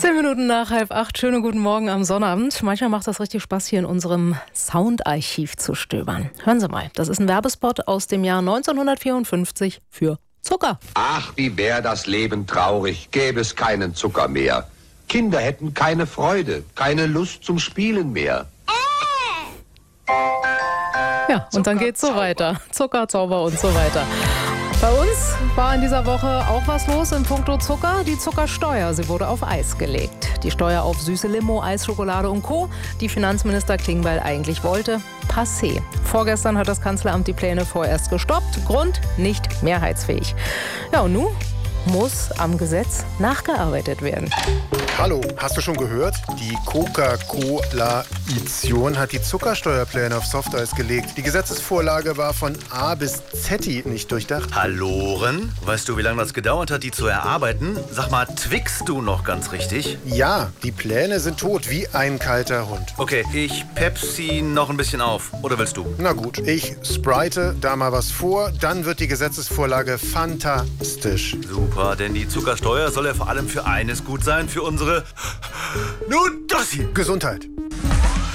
10 Minuten nach 7:30. Schönen guten Morgen am Sonnabend. Manchmal macht das richtig Spaß, hier in unserem Soundarchiv zu stöbern. Hören Sie mal, das ist ein Werbespot aus dem Jahr 1954 für Zucker. Ach, wie wär das Leben traurig, gäbe es keinen Zucker mehr. Kinder hätten keine Freude, keine Lust zum Spielen mehr. Ja, und dann geht's so weiter. Zucker, Zauber und so weiter. Bei uns war in dieser Woche auch was los in puncto Zucker. Die Zuckersteuer, sie wurde auf Eis gelegt. Die Steuer auf süße Limo, Eisschokolade und Co., die Finanzminister Klingbeil eigentlich wollte, passé. Vorgestern hat das Kanzleramt die Pläne vorerst gestoppt. Grund: nicht mehrheitsfähig. Ja, und nun muss am Gesetz nachgearbeitet werden. Hallo, hast du schon gehört? Die Coca-Cola-Ition hat die Zuckersteuerpläne auf Softeis gelegt. Die Gesetzesvorlage war von A bis Z nicht durchdacht. Halloren? Weißt du, wie lange das gedauert hat, die zu erarbeiten? Sag mal, twickst du noch ganz richtig? Ja, die Pläne sind tot wie ein kalter Hund. Okay, ich Pepsi noch ein bisschen auf. Oder willst du? Na gut, ich sprite da mal was vor, dann wird die Gesetzesvorlage fantastisch. Super, denn die Zuckersteuer soll ja vor allem für eines gut sein, für unsere... Nun, das hier. Gesundheit.